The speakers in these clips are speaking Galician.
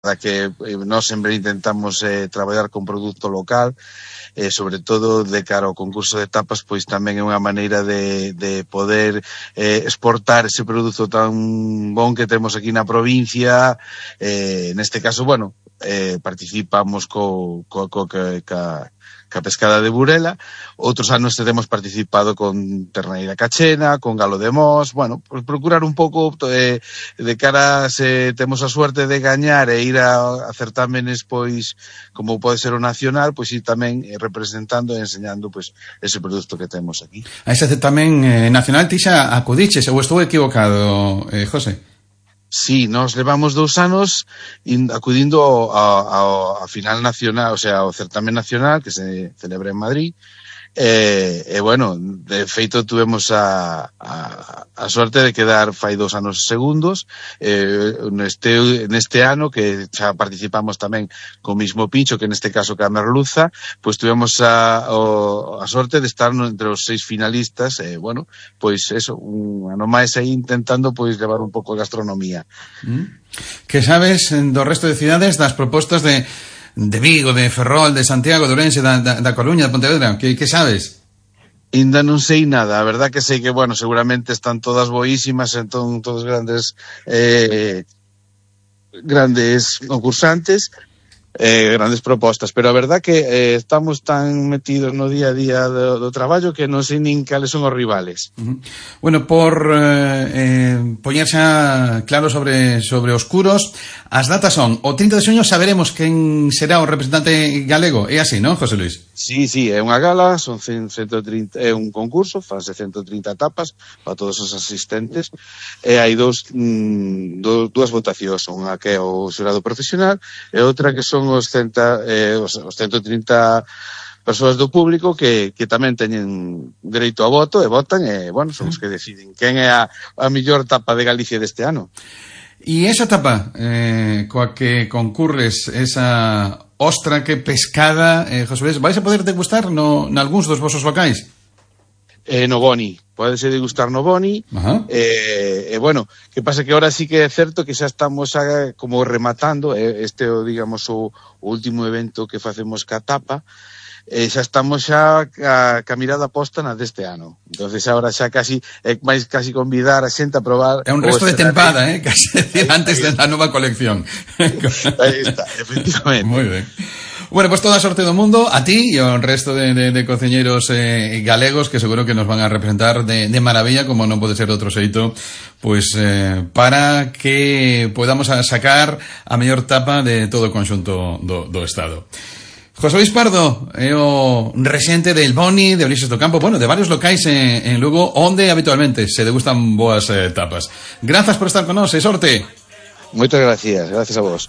que nós sempre intentamos traballar con produto local, sobre todo de cara ao concurso de tapas, pois tamén é unha maneira de poder exportar ese produto tan bon que temos aquí na provincia. Neste caso, bueno, participamos ca pescada de Burela. Outros anos temos participado con terneira cachena, con galo de mos, bueno, pues procurar un pouco de cara, se temos a suerte de gañar e ir a certámenes, pois, como pode ser o nacional, pois ir tamén representando e enseñando, pois, ese produto que temos aquí. A ese certamen nacional ti xa acudiches, ou estou equivocado, José? Sí, nos levamos 2 anos acudindo a final nacional, o sea, ao certamen nacional que se celebra en Madrid. Bueno, de feito tuvemos a sorte de quedar fai 2 anos segundos. Neste ano que xa participamos tamén co mismo pincho, que neste caso que a merluza, pois tuvemos a sorte de estar entre os 6 finalistas. Bueno, pois eso, un ano máis aí intentando pois levar un pouco a gastronomía. Que sabes do resto de cidades das propostas de Vigo, de Ferrol, de Santiago, de Ourense, da Coruña, de Pontevedra? Que sabes? Ainda non sei nada, a verdad que sei que, bueno, seguramente están todas boísimas, entón todos grandes concursantes, grandes propostas, pero a verdad que estamos tan metidos no día a día do traballo que non sei nin cales son os rivales. Bueno, por poñerse claro sobre os curos, as datas son o 30 de xuño, saberemos quen será o representante galego, é así, non, José Luis? Sí, é unha gala, son 130, é un concurso, fanse 130 tapas para todos os asistentes, e hai dúas votacións, unha que é o xurado profesional e outra que son os 130 persoas do público que tamén teñen dereito a voto e votan, e, bueno, son os que deciden quen é a mellor tapa de Galicia deste ano. E esa tapa coa que concurres, esa ostra que pescada, José Luis, vais a poder degustar nalgúns dos vosos locais? No Boni, podese degustar no Boni. Bueno, que pasa que ahora sí que é certo que xa estamos como rematando digamos o último evento que facemos ca tapa. Xa estamos ca mirada posta na deste ano. Entonces agora xa casi máis convidar a xente a probar. É un resto de tempada, casi decir, antes da nova colección. Aí está, efectivamente. Moi ben. Bueno, pues toda a sorte do mundo a ti e ao resto de cociñeiros galegos, que seguro que nos van a representar de maravilla, como non pode ser de outro xeito, pues para que podamos sacar a mellor tapa de todo o conxunto do Estado. José Luis Pardo é o rexente del Boni, de Ulises do Campo, bueno, de varios locais en Lugo, onde habitualmente se degustan boas tapas. Grazas por estar con nós e sorte. Moitas gracias a vos.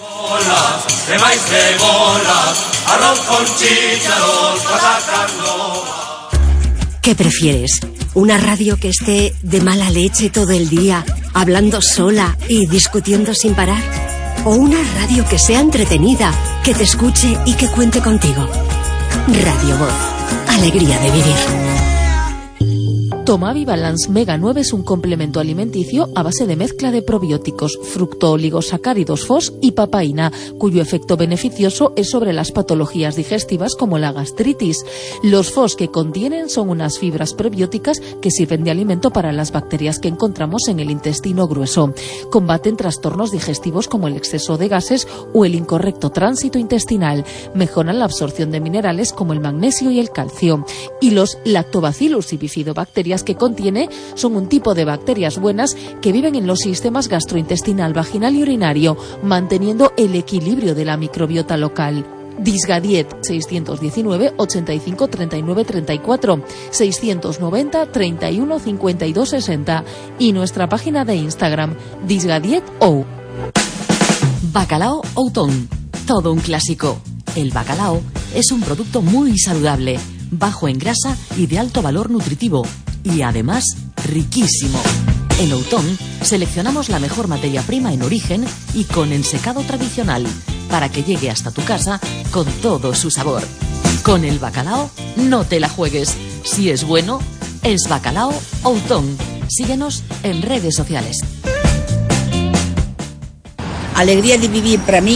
¿Qué prefieres? ¿Una radio que esté de mala leche todo el día, hablando sola y discutiendo sin parar? ¿O una radio que sea entretenida, que te escuche y que cuente contigo? Radio Voz. Alegría de vivir. Tomavi Balance Mega 9 es un complemento alimenticio a base de mezcla de probióticos, fructooligosacáridos FOS y papaína, cuyo efecto beneficioso es sobre las patologías digestivas como la gastritis. Los FOS que contienen son unas fibras prebióticas que sirven de alimento para las bacterias que encontramos en el intestino grueso. Combaten trastornos digestivos como el exceso de gases o el incorrecto tránsito intestinal. Mejoran la absorción de minerales como el magnesio y el calcio. Y los Lactobacillus y bifidobacterias que contiene son un tipo de bacterias buenas que viven en los sistemas gastrointestinal, vaginal y urinario, manteniendo el equilibrio de la microbiota local. Disgadiet 619 85 39 34 690 31 52 60 y nuestra página de Instagram disgadietou. Bacalao Outón, todo un clásico. El bacalao es un producto muy saludable, bajo en grasa y de alto valor nutritivo, y además riquísimo. En Outón seleccionamos la mejor materia prima en origen y con ensecado tradicional para que llegue hasta tu casa con todo su sabor. Con el bacalao no te la juegues. Si es bueno, es Bacalao Outón. Síguenos en redes sociales. alegría de vivir para mí